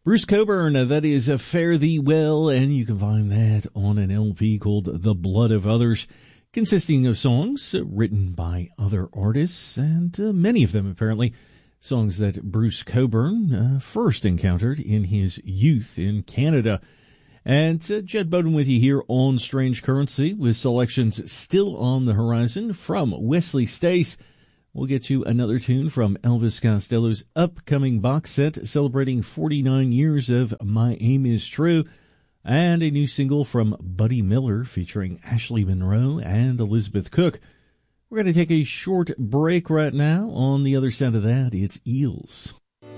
Bruce Cockburn, that is Fare Thee Well, and you can find that on an LP called The Blood of Others, consisting of songs written by other artists, and many of them apparently songs that Bruce Cockburn first encountered in his youth in Canada. And Jed Bowden with you here on Strange Currency with selections still on the horizon from Wesley Stace. We'll get you another tune from Elvis Costello's upcoming box set celebrating 49 years of My Aim Is True, and a new single from Buddy Miller featuring Ashley Monroe and Elizabeth Cook. We're going to take a short break right now. On the other side of that, it's Eels.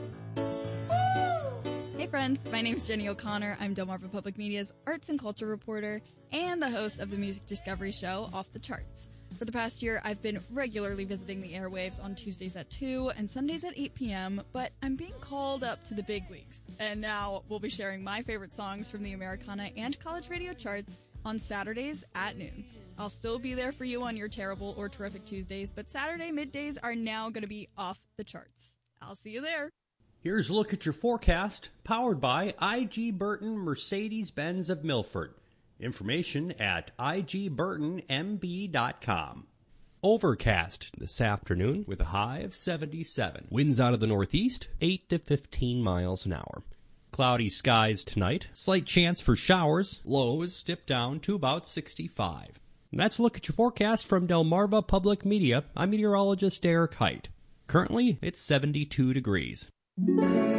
Hey friends, my name is Jenny O'Connor. I'm Delmarva Public Media's arts and culture reporter and the host of the music discovery show Off the Charts. For the past year, I've been regularly visiting the airwaves on Tuesdays at 2 and Sundays at 8 p.m., but I'm being called up to the big leagues. And now we'll be sharing my favorite songs from the Americana and college radio charts on Saturdays at noon. I'll still be there for you on your terrible or terrific Tuesdays, but Saturday middays are now going to be off the charts. I'll see you there. Here's a look at your forecast, powered by I.G. Burton Mercedes-Benz of Milford. Information at igburtonmb.com. Overcast this afternoon with a high of 77. Winds out of the northeast, 8 to 15 miles an hour. Cloudy skies tonight. Slight chance for showers. Lows dip down to about 65. And that's a look at your forecast from Delmarva Public Media. I'm meteorologist Eric Height. Currently, it's 72 degrees.